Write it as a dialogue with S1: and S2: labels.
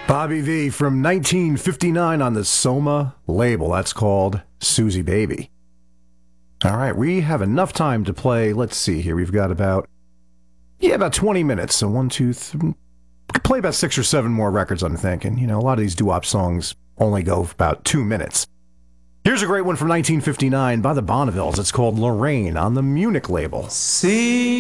S1: Bobby V from 1959 on the Soma label. That's called Susie Baby. All right, we have enough time to play. Let's see here. We've got about 20 minutes. So 1, 2, 3. We could play about 6 or 7 more records, I'm thinking. You know, a lot of these doo-wop songs only go for about 2 minutes. Here's a great one from 1959 by the Bonnevilles. It's called Lorraine on the Munich label.
S2: See